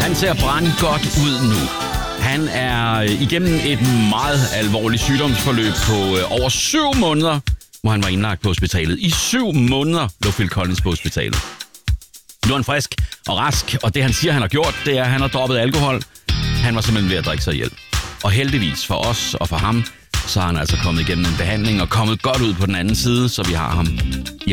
Han ser brænde godt ud nu. Han er igennem et meget alvorligt sygdomsforløb på over 7 måneder, hvor han var indlagt på hospitalet. I 7 måneder lå Phil Collins på hospitalet. Nu er han frisk og rask, og det han siger, han har gjort, det er, at han har droppet alkohol. Han var simpelthen ved at drikke sig ihjel. Og heldigvis for os og for ham, så har han altså kommet igennem en behandling og kommet godt ud på den anden side, så vi har ham